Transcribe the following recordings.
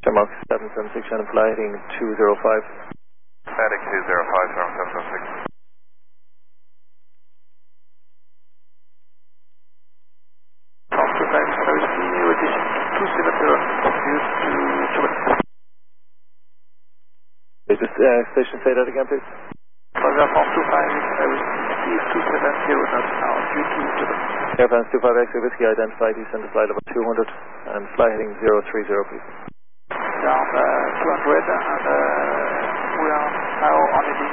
Shamrock 776 Shannon, fly heading 205. Heading 205, Shamrock 776. From 25 service to new edition 270, confused to Chubut. Is this station, say that again please? Paragraph from 25 service Steve 270, not now due to Chubut. Air France 25 X-ray Whiskey, identify descend to flight level 200 and fly heading 030 please. Down 200 and we are now on heading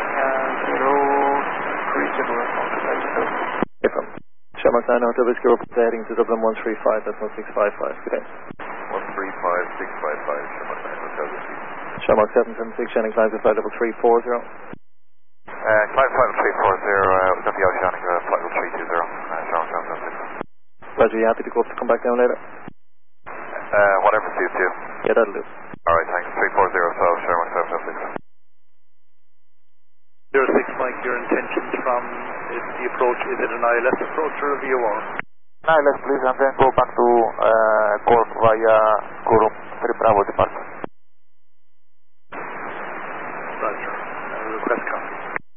030 from 25 service. From Shamrock 9 Hotel Whiskey, report heading to Dublin 135, that's 1655, good day. 135, 655, Shamrock 9 Hotel Whiskey. Shamrock 776 Shannon, climb to flight level 340. Climb flight level 340, we've got the Oceanic flight level 320, Shamrock 776. Roger, you happy to come back down later? Whatever suits you. Yeah, that'll do. Alright, thanks. 340 South, Shamrock 776. 06 Mike, your intentions from the approach, is it an ILS approach or a VOR? ILS please, and then go back to Cork via Guru 3 Bravo departure. Roger. Request copy.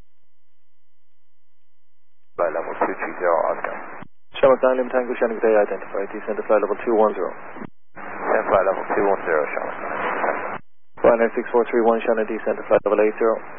Flight level 230, Oscar. Shamrock 9 Lim Tango Shannon, good day, identify descend to flight level 210. And flight level 210, Shamrock 9. Ryanair 6431 Shannon, descend to flight level 80.